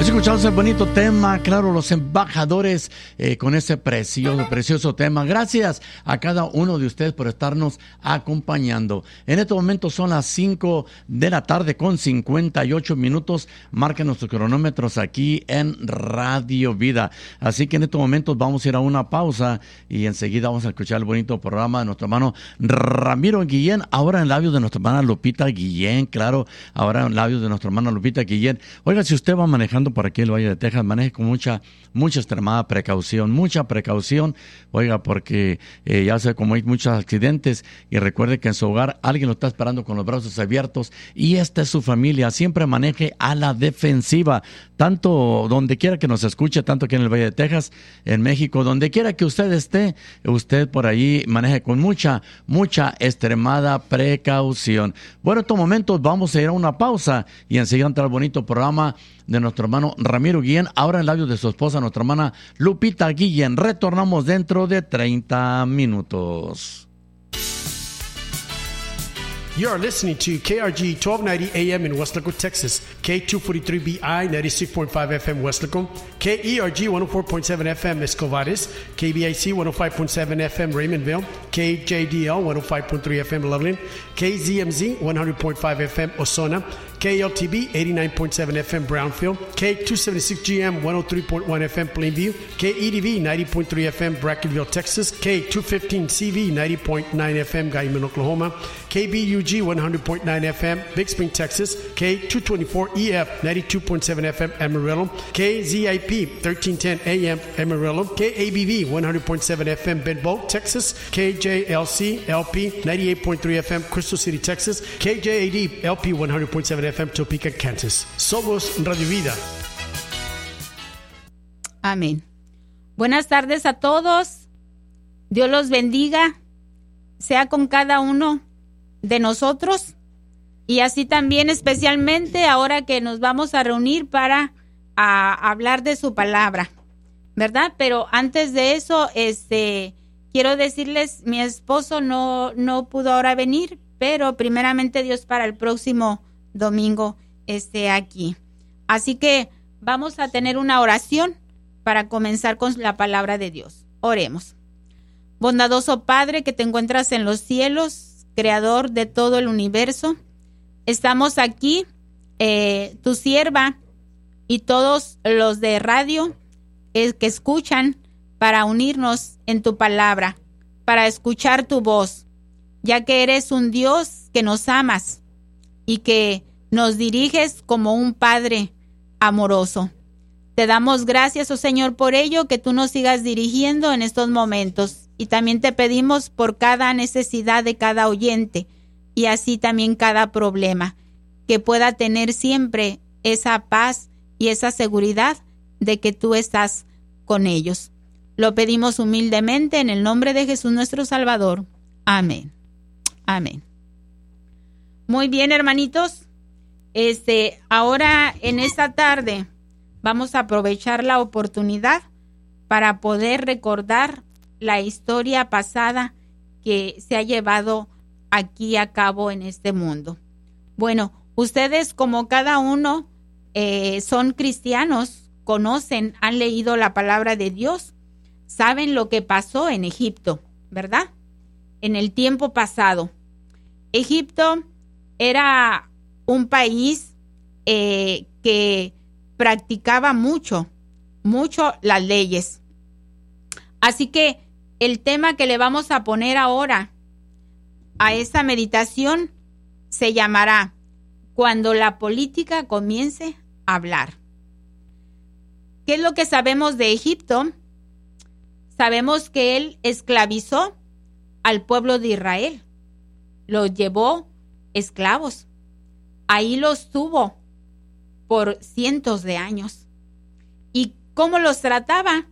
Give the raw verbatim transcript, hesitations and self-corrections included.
escuchado ese bonito tema, claro, los embajadores eh, con ese precioso, precioso tema. Gracias a cada uno de ustedes por estarnos acompañando. En este momento son las cinco de la tarde con cincuenta y ocho minutos. Marquen nuestros cronómetros aquí en Radio Vida. Así que en estos momentos vamos a ir a una pausa y enseguida vamos a escuchar el bonito programa de nuestro hermano Ramiro Guillén, ahora en labios de nuestra hermana Lupita Guillén, claro, ahora en labios de nuestra hermana Lupita Guillén. Oiga, si usted va manejando por aquí el Valle de Texas, maneje con mucha, mucha extremada precaución, mucha precaución, oiga, porque eh, ya sé como hay muchos accidentes, y recuerde que en su hogar alguien lo está esperando con los brazos abiertos, y esta es su familia. Siempre maneje a la defensiva, tanto donde quiera que nos escuche, tanto aquí en el Valle de Texas, en México, donde quiera que usted esté, usted por ahí maneje con mucha, mucha extremada precaución. Bueno, en estos momentos vamos a ir a una pausa y enseguida entra el bonito programa de nuestro hermano Ramiro Guillén, ahora en labios de su esposa, nuestra hermana Lupita Guillén. Retornamos dentro de treinta minutos. You are listening to K R G twelve ninety A M in Weslaco, Texas, K two forty-three B I ninety-six point five F M Weslaco, K E R G one oh four point seven F M Escovares, K B I C one oh five point seven F M Raymondville, K J D L one oh five point three F M Loveland, K Z M Z one hundred point five F M Osona, K L T B eighty-nine point seven F M Brownfield, K two seventy-six G M one oh three point one F M Plainview, K E D V ninety point three F M Brackenville, Texas, K two fifteen C V ninety point nine F M Guyman, Oklahoma, K B U G one hundred point nine F M Big Spring, Texas, K two twenty-four E F ninety-two point seven F M Amarillo, K Z I P thirteen ten A M Amarillo, K A B V one hundred point seven F M Benbow, Texas, K J L C L P ninety-eight point three F M Crystal City, Texas, K J A D L P one hundred point seven F M Topeka, Kansas. Somos Radio Vida. Amén. Buenas tardes a todos. Dios los bendiga. Sea con cada uno de nosotros, y así también especialmente ahora que nos vamos a reunir para a, hablar de su palabra, ¿verdad? Pero antes de eso, este, quiero decirles, mi esposo no, no pudo ahora venir, pero primeramente Dios para el próximo domingo esté aquí. Así que vamos a tener una oración para comenzar con la palabra de Dios. Oremos. Bondadoso Padre que te encuentras en los cielos, Creador de todo el universo, estamos aquí, eh, tu sierva y todos los de radio eh, que escuchan para unirnos en tu palabra, para escuchar tu voz, ya que eres un Dios que nos amas y que nos diriges como un Padre amoroso. Te damos gracias, oh Señor, por ello, que tú nos sigas dirigiendo en estos momentos. Y también te pedimos por cada necesidad de cada oyente y así también cada problema, que pueda tener siempre esa paz y esa seguridad de que tú estás con ellos. Lo pedimos humildemente en el nombre de Jesús nuestro Salvador. Amén. Amén. Muy bien, hermanitos. Este, ahora en esta tarde vamos a aprovechar la oportunidad para poder recordar la historia pasada que se ha llevado aquí a cabo en este mundo. Bueno, ustedes como cada uno eh, son cristianos, conocen, han leído la palabra de Dios, saben lo que pasó en Egipto, ¿verdad? En el tiempo pasado. Egipto era un país eh, que practicaba mucho, mucho las leyes. Así que el tema que le vamos a poner ahora a esta meditación se llamará Cuando la política comience a hablar. ¿Qué es lo que sabemos de Egipto? Sabemos que él esclavizó al pueblo de Israel. Los llevó esclavos. Ahí los tuvo por cientos de años. ¿Y cómo los trataba?